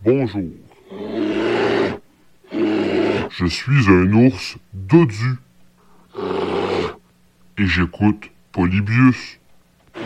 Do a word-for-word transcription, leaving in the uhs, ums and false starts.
Bonjour. Je suis un ours dodu. Et j'écoute Polybius.